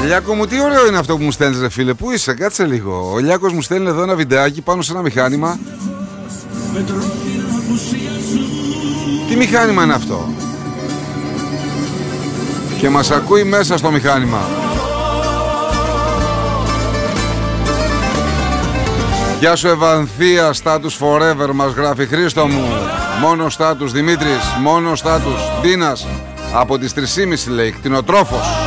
Λιάκο μου, τι ωραίο είναι αυτό που μου στέλνεις ρε φίλε. Πού είσαι, κάτσε λίγο. Ο Λιάκος μου στέλνει εδώ ένα βιντεάκι πάνω σε ένα μηχάνημα. Τι μηχάνημα είναι αυτό? Και μας ακούει μέσα στο μηχάνημα. Γεια σου Ευανθία, status forever μας γράφει. Χρήστο μου, μόνο status. Δημήτρης, μόνο status. Ντίνας, από τις 3.30 λέει, κτηνοτρόφος.